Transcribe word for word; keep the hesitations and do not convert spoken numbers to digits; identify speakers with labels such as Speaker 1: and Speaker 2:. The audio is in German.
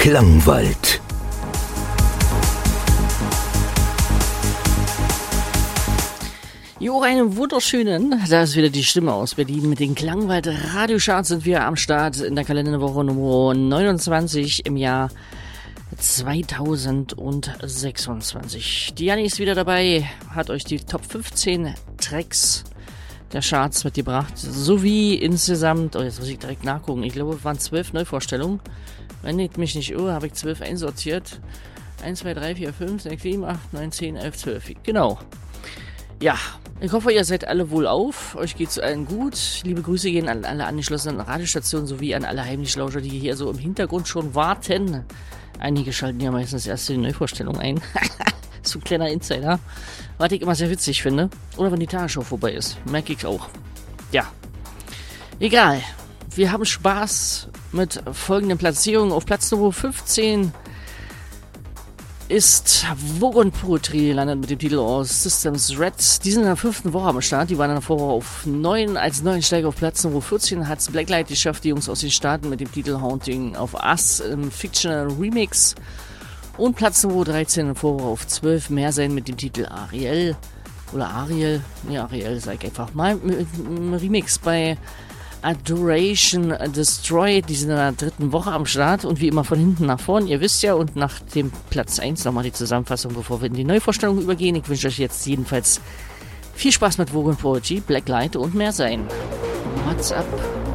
Speaker 1: Klangwald.
Speaker 2: Jo, einen wunderschönen, da ist wieder die Stimme aus Berlin. Mit den Klangwald Radiocharts sind wir am Start in der Kalenderwoche Nummer neunundzwanzig im Jahr zweitausendsechsundzwanzig. Die Janni ist wieder dabei, hat euch die Top fünfzehn Tracks der Charts mitgebracht, sowie insgesamt, oh jetzt muss ich direkt nachgucken, ich glaube es waren zwölf Neuvorstellungen. Wenn ich mich nicht irre, habe ich zwölf einsortiert. eins, zwei, drei, vier, fünf, sechs, sieben, acht, neun, zehn, elf, zwölf. Genau. Ja, ich hoffe, ihr seid alle wohlauf. Euch geht's allen gut. Liebe Grüße gehen an alle angeschlossenen Radiostationen sowie an alle Heimlichlauscher, die hier so im Hintergrund schon warten. Einige schalten ja meistens erst die Neuvorstellung ein. So ein kleiner Insider. Was ich immer sehr witzig finde. Oder wenn die Tagesschau vorbei ist. Merke ich auch. Ja. Egal. Wir haben Spaß mit folgenden Platzierungen. Auf Platz Nummer fünfzehn ist Vogon Poetry gelandet mit dem Titel aus Systems Red. Die sind in der fünften Woche am Start. Die waren dann vorher auf neun. Als neuen Steiger auf Platz Nummer vierzehn hat es Blacklight geschafft, die Jungs aus den Staaten mit dem Titel Haunting of Us im Fictional Remix. Und Platz Nummer dreizehn vorher auf zwölf mehr sein mit dem Titel Ariel. Oder Ariel. Ja, Ariel sag ich einfach mal. Mit einem Remix bei Adoration Destroyed, die sind in der dritten Woche am Start und wie immer von hinten nach vorn, ihr wisst ja, und nach dem Platz eins nochmal die Zusammenfassung, bevor wir in die Neuvorstellung übergehen. Ich wünsche euch jetzt jedenfalls viel Spaß mit Vogon Poetry, Blacklight und mehr sein. What's up?